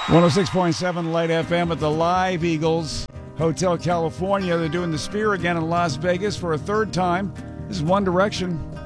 106.7 Light FM at the Live Eagles Hotel California. They're doing the Sphere again in Las Vegas for a third time. This is One Direction.